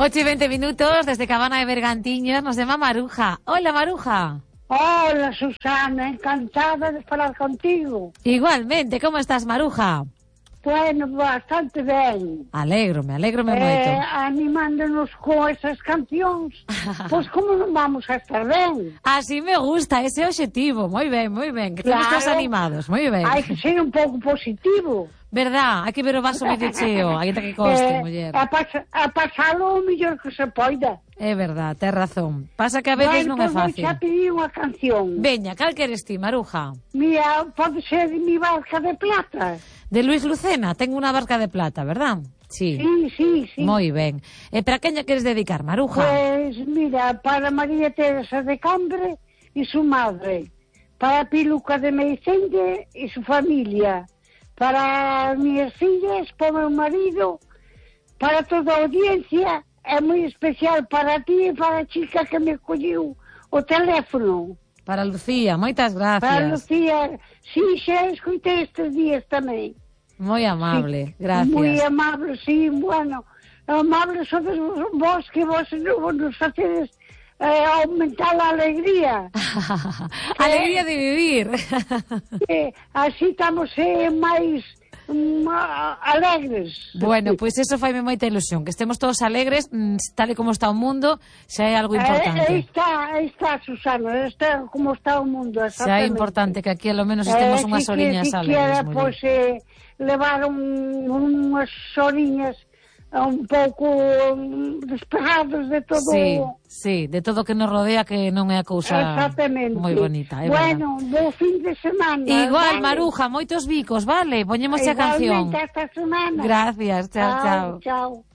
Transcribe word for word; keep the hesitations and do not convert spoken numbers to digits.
ocho y veinte minutos desde Cabana de Bergantiños. Nos llama Maruja. Hola, Maruja. Hola, Susana. Encantada de falar contigo. Igualmente. ¿Cómo estás, Maruja? Bueno, bastante ben. Alegro, me alegro me eh, moito. Animándonos con esas cancións. Pois como non vamos a estar ben? Así me gusta, ese objetivo. Moi ben, moi ben. Que Claro. estamos animados, moi ben. Hai que ser un pouco positivo. Verdad, hai que ver o vaso medio cheo. Hai que coste, eh, muller. A, pas a pasalo o mellor que se poida. É verdad, tes razón. Pasa que a veces bueno, non é pues fácil. Vou xa pedir unha canción. Veña, cal queres ti, Maruja? Mira, pode ser de Mi Barca de Plata. De Luis Lucena, tengo unha barca de plata, verdad? Sí. Sí, sí, sí. Moi ben. E para quen lle queres dedicar, Maruja? Pues mira, para María Teresa de Cambre y su madre, para Piluca de Meicende y su familia, para mis fillas, para mi marido, para toda a audiencia, é moi especial para ti e para a chica que me colliu o teléfono. Para Lucía, moitas gracias. Para Lucía, sí, xa escoitei estes días tamén. Moi amable, Sí, gracias. moi amable, sí, bueno, amable sodes vos que vos nos facedes eh, aumentar a alegría. Alegría de vivir. eh, así estamos eh, máis um, alegres. Bueno, pois pues eso faime moita ilusión, que estemos todos alegres, tal e como está o mundo, xa é algo importante. Eh, está, está, Susana, está como está o mundo, xa é importante que aquí ao menos estemos eh, unhas horiñas que, alegres. Que pois, eh, levar un, unhas horiñas un pouco despejados de todo. Sí, sí, de todo que nos rodea, que non é a cousa moi bonita. É bueno, bo fin de semana. Igual, vale? Maruja, moitos bicos, vale? Poñemos a canción. Igualmente esta semana. Gracias, chao, chao. Chao.